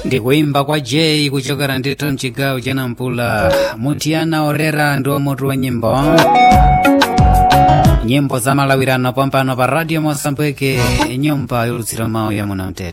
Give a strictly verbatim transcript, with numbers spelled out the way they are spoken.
ndikuimba kwa Jay kuchokera ndithu mchigawo cha Nampula. Mutiana Orera ndi mutu wa nyimbo nyimbo za malawirano pompano pa Radio Mosambike, nyumba yolutsira mawu ya Munamtete.